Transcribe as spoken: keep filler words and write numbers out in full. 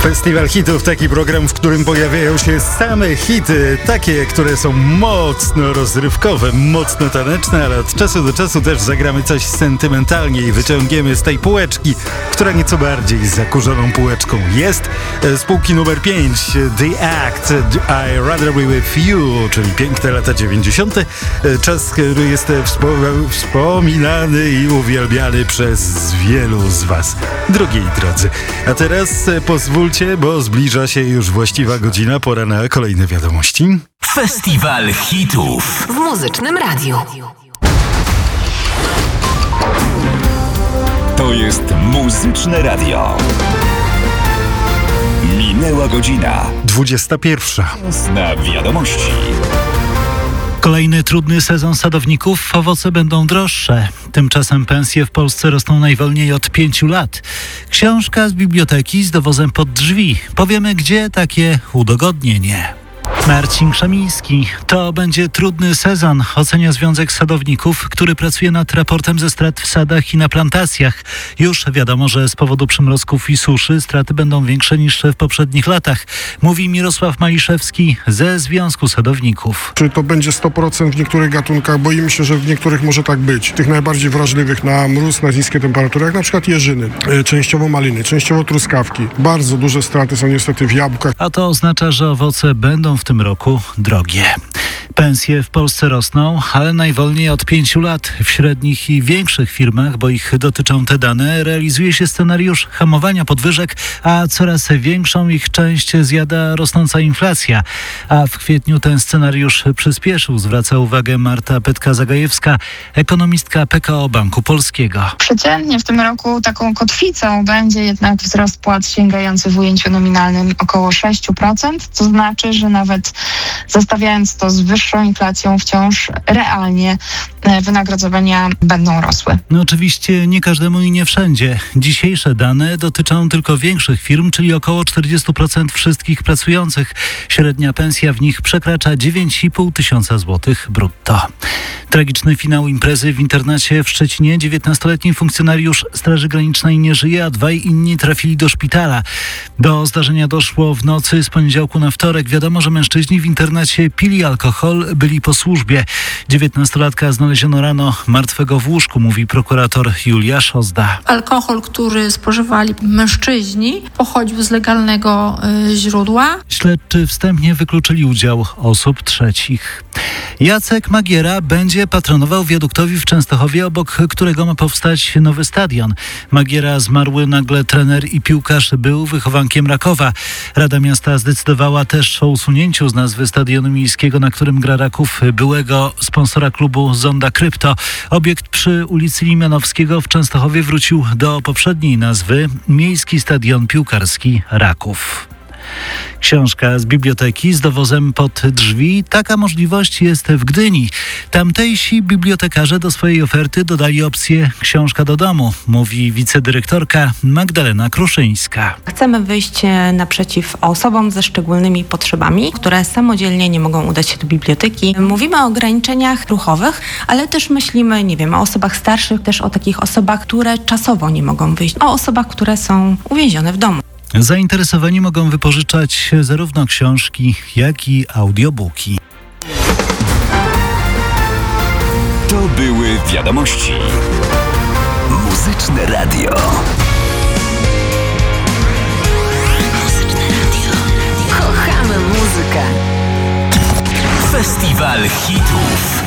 Festiwal Hitów, taki program, w którym pojawiają się same hity, takie, które są mocno rozrywkowe, mocno taneczne, ale od czasu do czasu też zagramy coś sentymentalnie i wyciągniemy z tej półeczki, która nieco bardziej zakurzoną półeczką jest. Z półki numer pięć The Act, I Rather Be With You, czyli piękne lata dziewięćdziesiąte. Czas, który jest wspo- wspominany i uwielbiany przez wielu z was, drogiej drodzy. A teraz pozwólcie, bo zbliża się już właściwa godzina, pora na kolejne wiadomości. Festiwal Hitów w Muzycznym Radiu. To jest Muzyczne Radio. Minęła godzina. dwudziesta pierwsza. Na wiadomości. Kolejny trudny sezon sadowników, owoce będą droższe. Tymczasem pensje w Polsce rosną najwolniej od pięciu lat. Książka z biblioteki z dowozem pod drzwi. Powiemy, gdzie takie udogodnienie. Marcin Krzemiński. To będzie trudny sezon, ocenia Związek Sadowników, który pracuje nad raportem ze strat w sadach i na plantacjach. Już wiadomo, że z powodu przymrozków i suszy straty będą większe niż w poprzednich latach, mówi Mirosław Maliszewski ze Związku Sadowników. Czy to będzie sto procent w niektórych gatunkach? Boimy się, że w niektórych może tak być. Tych najbardziej wrażliwych na mróz, na niskie temperatury, jak na przykład jeżyny, częściowo maliny, częściowo truskawki. Bardzo duże straty są niestety w jabłkach. A to oznacza, że owoce będą w tym roku drogie. Pensje w Polsce rosną, ale najwolniej od pięciu lat. W średnich i większych firmach, bo ich dotyczą te dane, realizuje się scenariusz hamowania podwyżek, a coraz większą ich część zjada rosnąca inflacja. A w kwietniu ten scenariusz przyspieszył, zwraca uwagę Marta Petka-Zagajewska, ekonomistka P K O Banku Polskiego. Przeciętnie w tym roku taką kotwicą będzie jednak wzrost płac sięgający w ujęciu nominalnym około sześć procent, to znaczy, że nawet zestawiając to z wyższą inflacją, wciąż realnie wynagrodzenia będą rosły. No oczywiście nie każdemu i nie wszędzie. Dzisiejsze dane dotyczą tylko większych firm, czyli około czterdzieści procent wszystkich pracujących. Średnia pensja w nich przekracza dziewięć i pół tysiąca złotych brutto. Tragiczny finał imprezy w internacie w Szczecinie. dziewiętnastoletni funkcjonariusz Straży Granicznej nie żyje, a dwaj inni trafili do szpitala. Do zdarzenia doszło w nocy z poniedziałku na wtorek. Wiadomo, że mężczyźni w internacie pili alkohol, byli po służbie. dziewiętnastolatka znaleziono rano martwego w łóżku, mówi prokurator Julia Szozda. Alkohol, który spożywali mężczyźni, pochodził z legalnego y, źródła. Śledczy wstępnie wykluczyli udział osób trzecich. Jacek Magiera będzie patronował wiaduktowi w Częstochowie, obok którego ma powstać nowy stadion. Magiera, zmarły nagle trener i piłkarz, był wychowankiem Rakowa. Rada Miasta zdecydowała też o usunięciu z nazwy stadionu miejskiego, na którym gra Raków, byłego sponsora klubu Zonda Krypto. Obiekt przy ulicy Limanowskiego w Częstochowie wrócił do poprzedniej nazwy Miejski Stadion Piłkarski Raków. Książka z biblioteki z dowozem pod drzwi. Taka możliwość jest w Gdyni. Tamtejsi bibliotekarze do swojej oferty dodali opcję książka do domu, mówi wicedyrektorka Magdalena Kruszyńska. Chcemy wyjść naprzeciw osobom ze szczególnymi potrzebami, które samodzielnie nie mogą udać się do biblioteki. Mówimy o ograniczeniach ruchowych, ale też myślimy, nie wiem, o osobach starszych, też o takich osobach, które czasowo nie mogą wyjść, o osobach, które są uwięzione w domu. Zainteresowani mogą wypożyczać zarówno książki, jak i audiobooki. To były wiadomości. Muzyczne Radio. Muzyczne Radio. Kochamy muzykę. Festiwal Hitów.